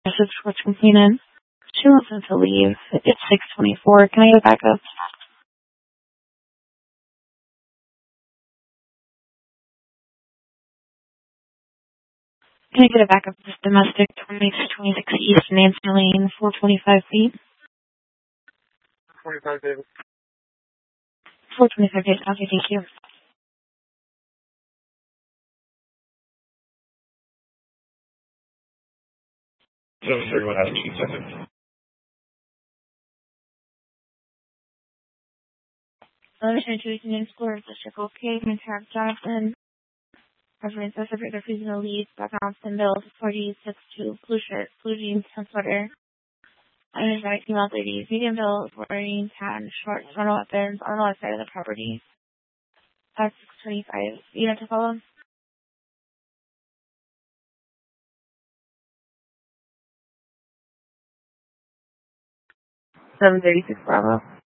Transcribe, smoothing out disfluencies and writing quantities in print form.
message what's complaining. She wants him to leave. It's 6:24. Can I get a backup? Can I get a backup? This domestic 26 East Nancy Lane, 425 feet. 25 David. 425 feet. Okay, thank you. So, sure, what happened? 2 seconds. Mission to Eastern Explorer District OK, Mintar Jonathan. Reference as operator seasonal lead, background and bill 4062, blue shirt, blue jeans, tan sweater. Energetic female 30s, medium bill, wearing tan, short, frontal weapons, on the left side of the property. At 625. You have to follow? 736 Bravo.